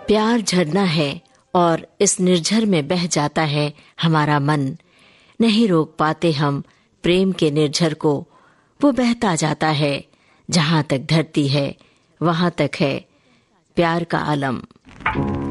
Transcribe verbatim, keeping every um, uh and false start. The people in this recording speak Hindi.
प्यार झरना है और इस निर्झर में बह जाता है हमारा मन। नहीं रोक पाते हम प्रेम के निर्झर को, वो बहता जाता है। जहाँ तक धरती है वहाँ तक है प्यार का आलम।